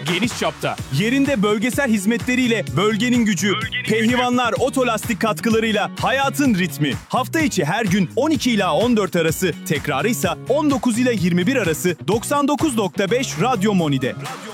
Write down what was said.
geniş çapta. Yerinde bölgesel hizmetleriyle bölgenin gücü, Pehlivanlar Otolastik katkılarıyla hayatın ritmi. Hafta içi her gün 12 ila 14 arası, tekrarı ise 19 ile 21 arası 99.5 Radyo Moni'de.